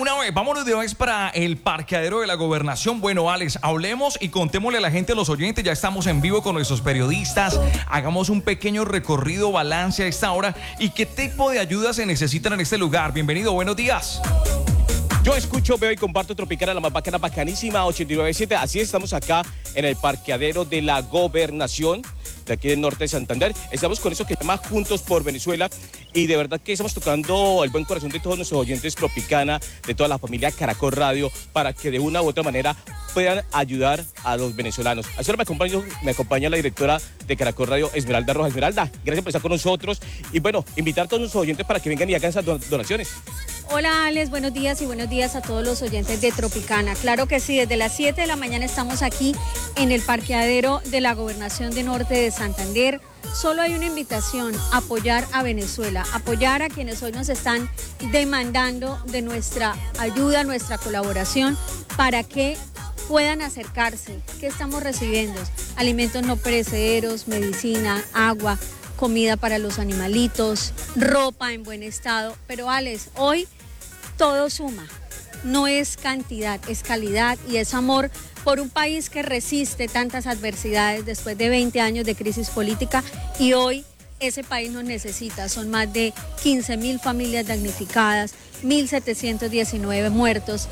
una vez, vámonos de una vez para el parqueadero de la Gobernación. Bueno, Alex, hablemos y contémosle a la gente, a los oyentes, ya estamos en vivo con nuestros periodistas. Hagamos un pequeño recorrido, balance a esta hora y qué tipo de ayuda se necesitan en este lugar. Bienvenido, buenos días. Yo escucho, veo y comparto Tropicana, la más bacana, bacanísima, 89.7. Así estamos acá en el parqueadero de la Gobernación, de aquí del norte de Santander. Estamos con eso que se llama Juntos por Venezuela y de verdad que estamos tocando el buen corazón de todos nuestros oyentes Tropicana, de toda la familia Caracol Radio, para que de una u otra manera puedan ayudar a los venezolanos. Así ahora me acompaña la directora de Caracol Radio, Esmeralda Rojas. Esmeralda, gracias por estar con nosotros y bueno, invitar a todos nuestros oyentes para que vengan y hagan esas donaciones. Hola Alex, buenos días y buenos días a todos los oyentes de Tropicana. Claro que sí, desde las 7 de la mañana estamos aquí en el parqueadero de la Gobernación de Norte de Santander. Solo hay una invitación, apoyar a Venezuela, apoyar a quienes hoy nos están demandando de nuestra ayuda, nuestra colaboración, para que puedan acercarse. ¿Qué estamos recibiendo? Alimentos no perecederos, medicina, agua, comida para los animalitos, ropa en buen estado. Pero Alex, hoy todo suma, no es cantidad, es calidad y es amor por un país que resiste tantas adversidades después de 20 años de crisis política y hoy ese país nos necesita. Son más de 15.000 familias damnificadas, 1.719 muertos,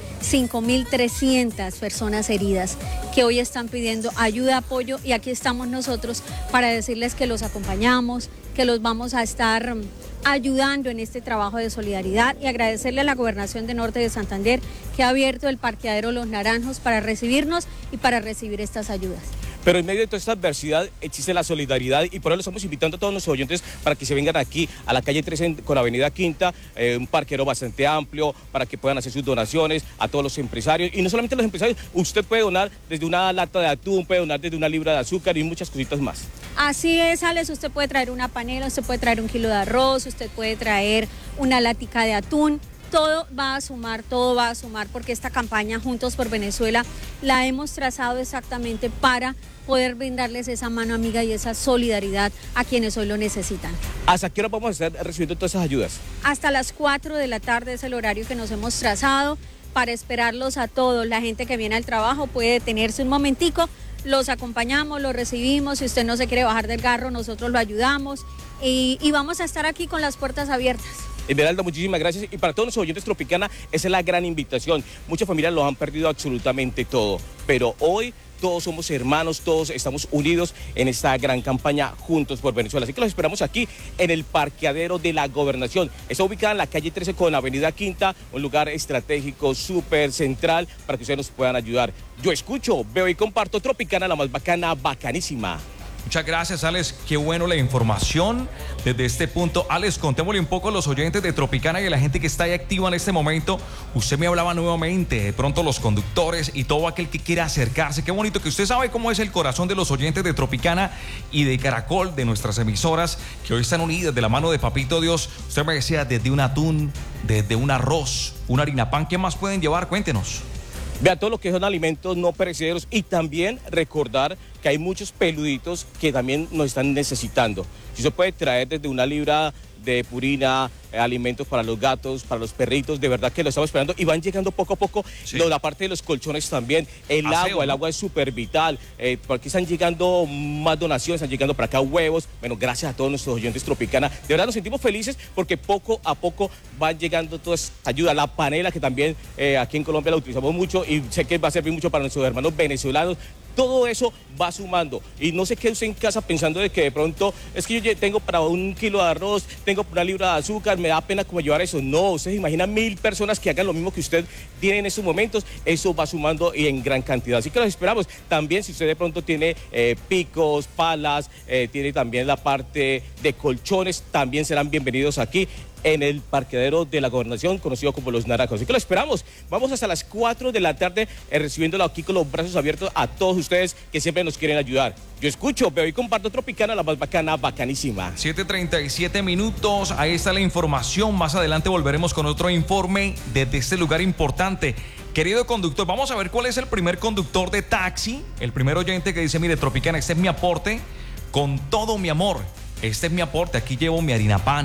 5.300 personas heridas que hoy están pidiendo ayuda, apoyo y aquí estamos nosotros para decirles que los acompañamos, que los vamos a estar ayudando en este trabajo de solidaridad y agradecerle a la Gobernación de Norte de Santander que ha abierto el parqueadero Los Naranjos para recibirnos y para recibir estas ayudas. Pero en medio de toda esta adversidad existe la solidaridad y por eso lo estamos invitando a todos nuestros oyentes para que se vengan aquí a la calle 13 con la avenida Quinta, un parqueadero bastante amplio para que puedan hacer sus donaciones a todos los empresarios. Y no solamente los empresarios, usted puede donar desde una lata de atún, puede donar desde una libra de azúcar y muchas cositas más. Así es, Alex, usted puede traer una panela, usted puede traer 1 kilo de arroz, usted puede traer una latica de atún. Todo va a sumar porque esta campaña Juntos por Venezuela la hemos trazado exactamente para poder brindarles esa mano amiga y esa solidaridad a quienes hoy lo necesitan. ¿Hasta qué hora vamos a estar recibiendo todas esas ayudas? Hasta las 4 de la tarde es el horario que nos hemos trazado para esperarlos a todos. La gente que viene al trabajo puede detenerse un momentico, los acompañamos, los recibimos. Si usted no se quiere bajar del carro, nosotros lo ayudamos y vamos a estar aquí con las puertas abiertas. Esmeralda, muchísimas gracias. Y para todos los oyentes Tropicana, esa es la gran invitación. Muchas familias lo han perdido absolutamente todo, pero hoy todos somos hermanos, todos estamos unidos en esta gran campaña Juntos por Venezuela. Así que los esperamos aquí en el parqueadero de la Gobernación. Está ubicada en la calle 13 con la avenida Quinta, un lugar estratégico, súper central para que ustedes nos puedan ayudar. Yo escucho, veo y comparto Tropicana, la más bacana, bacanísima. Muchas gracias, Alex. Qué bueno la información desde este punto. Alex, contémosle un poco a los oyentes de Tropicana y a la gente que está ahí activa en este momento. Usted me hablaba nuevamente, de pronto los conductores y todo aquel que quiera acercarse. Qué bonito que usted sabe cómo es el corazón de los oyentes de Tropicana y de Caracol, de nuestras emisoras, que hoy están unidas de la mano de Papito Dios. Usted me decía, desde un atún, desde un arroz, una harina pan. ¿Qué más pueden llevar? Cuéntenos. Vea todo lo que son alimentos no perecederos y también recordar que hay muchos peluditos que también nos están necesitando. Si se puede traer desde una libra de purina, alimentos para los gatos, para los perritos, de verdad que lo estamos esperando y van llegando poco a poco. Sí. La parte de los colchones también, el agua es súper vital, porque están llegando más donaciones, están llegando para acá huevos. Bueno, gracias a todos nuestros oyentes Tropicana, de verdad nos sentimos felices porque poco a poco van llegando toda esta ayuda, la panela que también aquí en Colombia la utilizamos mucho y sé que va a servir mucho para nuestros hermanos venezolanos. Todo eso va sumando y no se quede usted en casa pensando de que de pronto es que yo tengo para 1 kilo de arroz, tengo para 1 libra de azúcar, me da pena como llevar eso. No, usted se imagina 1.000 personas que hagan lo mismo que usted tiene en estos momentos, eso va sumando y en gran cantidad. Así que los esperamos. También si usted de pronto tiene picos, palas, tiene también la parte de colchones, también serán bienvenidos aquí en el parqueadero de la Gobernación, conocido como Los Naranjos. Así que lo esperamos. Vamos hasta las 4 de la tarde recibiéndolo aquí con los brazos abiertos a todos ustedes que siempre nos quieren ayudar. Yo escucho, veo y comparto Tropicana, la más bacana, bacanísima. 7:37 minutos, ahí está la información. Más adelante volveremos con otro informe desde este lugar importante. Querido conductor, vamos a ver cuál es el primer conductor de taxi, el primer oyente que dice, mire, Tropicana, este es mi aporte con todo mi amor. Este es mi aporte, aquí llevo mi harina pan,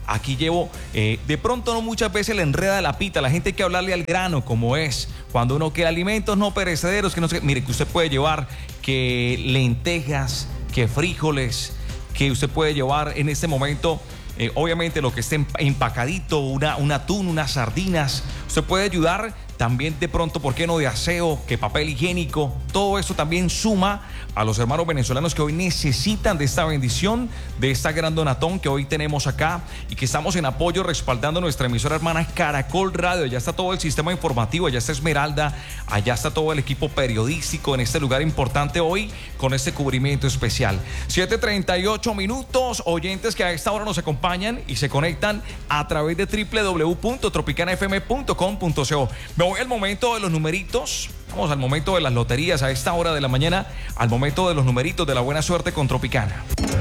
Aquí llevo, de pronto no muchas veces le enreda la pita, la gente hay que hablarle al grano como es, cuando uno quiere alimentos no perecederos, que no sé, mire que usted puede llevar que lentejas, que frijoles, que usted puede llevar en este momento, obviamente lo que esté empacadito, un atún, unas sardinas, usted puede ayudar también de pronto, ¿por qué no?, de aseo, que papel higiénico, todo eso también suma a los hermanos venezolanos que hoy necesitan de esta bendición, de esta gran donatón que hoy tenemos acá y que estamos en apoyo respaldando nuestra emisora hermana Caracol Radio. Allá está todo el sistema informativo, allá está Esmeralda, allá está todo el equipo periodístico en este lugar importante hoy con este cubrimiento especial. 7:38 minutos, oyentes que a esta hora nos acompañan y se conectan a través de www.tropicanafm.com.co. Me voy al momento de los numeritos. Vamos al momento de las loterías a esta hora de la mañana, al momento de los numeritos de la buena suerte con Tropicana.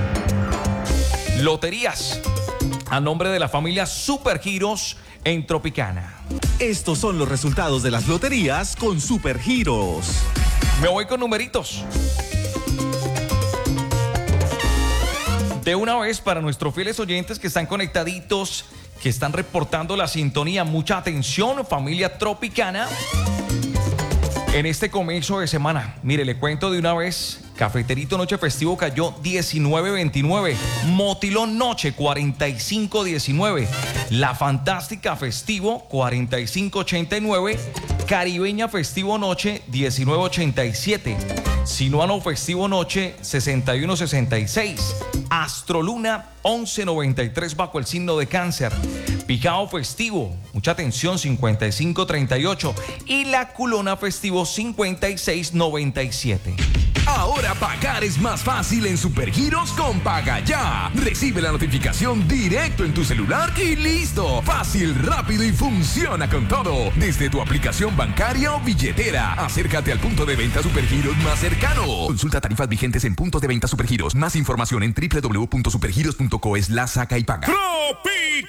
Loterías a nombre de la familia Supergiros en Tropicana. Estos son los resultados de las loterías con Supergiros. Me voy con numeritos. De una vez para nuestros fieles oyentes que están conectaditos, que están reportando la sintonía, mucha atención, familia Tropicana. En este comienzo de semana, mire, le cuento de una vez, Cafeterito Noche Festivo cayó 19.29, Motilón Noche 45.19, La Fantástica Festivo 45.89, Caribeña Festivo Noche 19.87, Sinuano Festivo Noche 61.66, Astroluna 11.93 bajo el signo de Cáncer, Picao Festivo, mucha atención, 55.38 y La Culona Festivo 56.97. Ahora pagar es más fácil en Supergiros con Paga Ya. Recibe la notificación directo en tu celular y listo. Fácil, rápido y funciona con todo. Desde tu aplicación bancaria o billetera. Acércate al punto de venta Supergiros más cercano. Consulta tarifas vigentes en puntos de venta Supergiros. Más información en www.supergiros.co/saca y paga.